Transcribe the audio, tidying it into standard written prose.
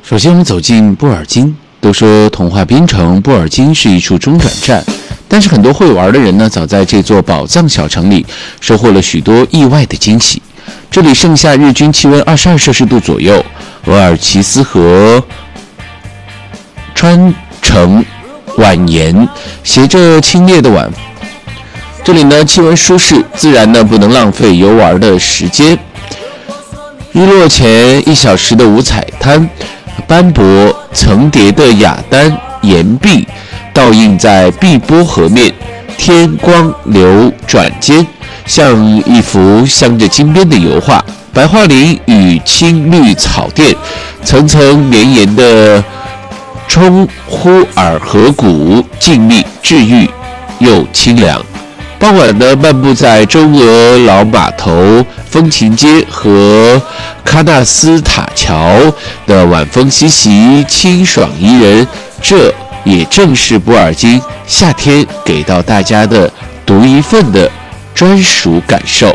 首先我们走进布尔津，都说童话边城布尔津是一处中转站，但是很多会玩的人呢，早在这座宝藏小城里收获了许多意外的惊喜。这里盛夏日均气温22摄氏度左右，额尔齐斯河穿城蜿蜒，携着清冽的晚。这里呢气温舒适，自然呢不能浪费游玩的时间。日落前1小时的五彩滩，斑驳层叠的雅丹岩壁倒映在碧波河面，天光流转间，像一幅镶着金边的油画。白桦林与青绿草甸，层层绵延的冲呼尔河谷，静谧治愈又清凉。傍晚呢，漫步在中俄老码头、风情街和喀纳斯塔桥的晚风习习，清爽宜人。这也正是布尔津夏天给到大家的独一份的专属感受。